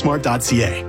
bsmart.ca.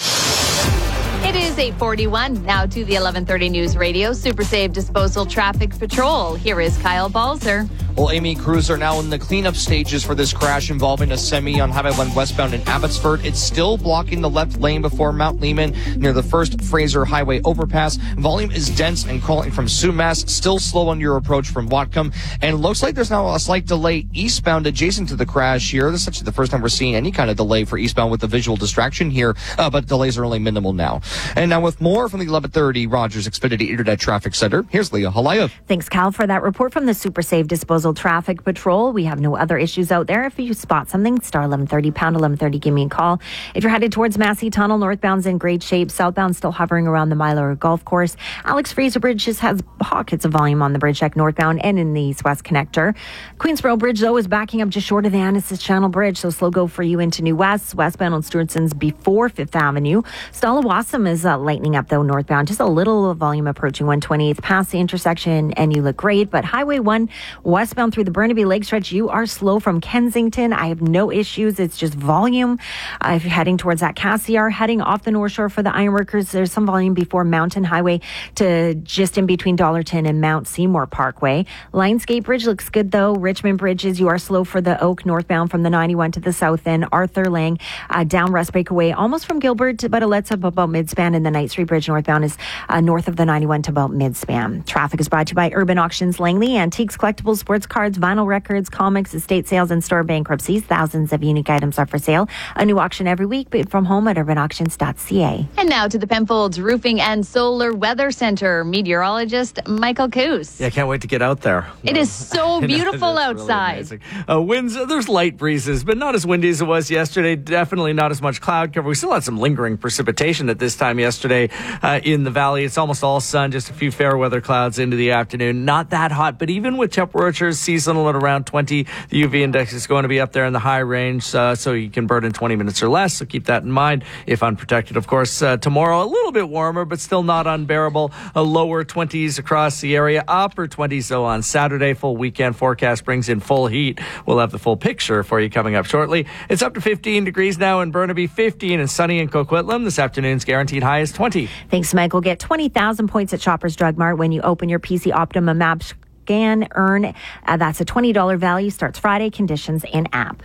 It is 8:41. Now to the 11:30 News Radio Super Save Disposal Traffic Patrol. Here is Kyle Balzer. Well, Amy, crews are now in the cleanup stages for this crash involving a semi on Highway 1 westbound in Abbotsford. It's still blocking the left lane before Mount Lehman near the first Fraser Highway overpass. Volume is dense and crawling from Sumas, still slow on your approach from Whatcom. And it looks like there's now a slight delay eastbound adjacent to the crash here. This is actually the first time we're seeing any kind of delay for eastbound with the visual distraction here, but delays are only minimal now. And now with more from the 1130 Rogers Xfinity Internet Traffic Center, here's Leah Halaya. Thanks, Cal, for that report from the Super Save Disposal Traffic Patrol. We have no other issues out there. If you spot something, star 1130, pound 1130, give me a call. If you're headed towards Massey Tunnel, northbound's in great shape. Southbound still hovering around the Milo Golf Course. Alex Fraser Bridge just has pockets of volume on the bridge deck northbound and in the east-west connector. Queensboro Bridge, though, is backing up just short of the Annis's Channel Bridge, so slow go for you into New West. Westbound on Stewartson's before 5th Avenue. Stala-Wassam is lightening up, though, northbound. Just a little volume approaching 128th past the intersection, and you look great. But Highway 1 westbound through the Burnaby Lake stretch, you are slow from Kensington. I have no issues. It's just volume. If you're heading towards that Cassiar, heading off the North Shore for the Ironworkers, there's some volume before Mountain Highway to just in between Dollarton and Mount Seymour Parkway. Lionsgate Bridge looks good, though. Richmond Bridges, you are slow for the Oak northbound from the 91 to the south end. Arthur Lang down Rest Breakaway almost from Gilbert to Let's up about midspan, and the Knight Street Bridge northbound is north of the 91 to about midspan. Traffic is brought to you by Urban Auctions Langley. Antiques, collectibles, sports cards, vinyl records, comics, estate sales, and store bankruptcies. Thousands of unique items are for sale. A new auction every week, bid from home at urbanauctions.ca. And now to the Penfolds Roofing and Solar Weather Center. Meteorologist Michael Coos. Yeah, I can't wait to get out there. It is so beautiful outside. Really winds, there's light breezes, but not as windy as it was yesterday. Definitely not as much cloud cover. We still had some lingering precipitation at this time yesterday in the valley. It's almost all sun, just a few fair weather clouds into the afternoon. Not that hot, but even with temperatures seasonal at around 20, the UV index is going to be up there in the high range, so you can burn in 20 minutes or less. So keep that in mind if unprotected. Of course, tomorrow a little bit warmer, but still not unbearable. A lower 20s across the area, upper 20s though on Saturday. Full weekend forecast brings in full heat. We'll have the full picture for you coming up shortly. It's up to 15 degrees now in Burnaby, 15 and sunny in Coquitlam. This afternoon's guaranteed high is 20. Thanks, Michael. Get 20,000 points at Shoppers Drug Mart when you open your PC Optimum app. Scan, earn. That's a $20 value. Starts Friday. Conditions in app.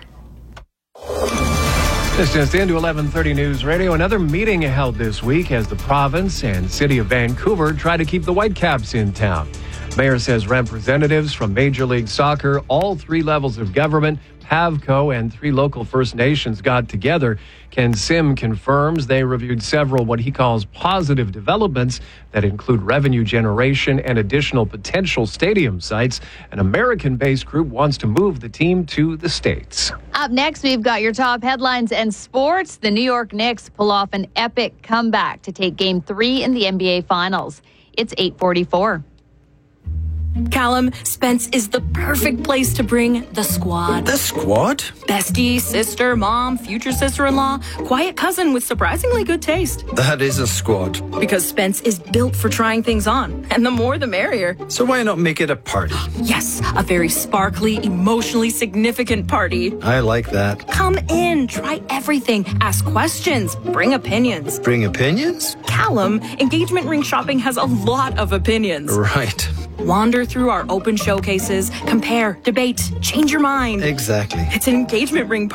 This just into 1130 News Radio. Another meeting held this week as the province and city of Vancouver try to keep the Whitecaps in town. Mayor says representatives from Major League Soccer, all three levels of government, PAVCO, and three local First Nations got together. Ken Sim confirms they reviewed several what he calls positive developments that include revenue generation and additional potential stadium sites. An American-based group wants to move the team to the States. Up next, we've got your top headlines and sports. The New York Knicks pull off an epic comeback to take Game 3 in the NBA Finals. It's 8:44. Callum, Spence is the perfect place to bring the squad. The squad? Bestie, sister, mom, future sister-in-law, quiet cousin with surprisingly good taste. That is a squad. Because Spence is built for trying things on, and the more the merrier. So why not make it a party? Yes, a very sparkly, emotionally significant party. I like that. Come in, try everything, ask questions, bring opinions. Bring opinions? Callum, engagement ring shopping has a lot of opinions. Right. Wander through our open showcases, compare, debate, change your mind. Exactly. It's an engagement ring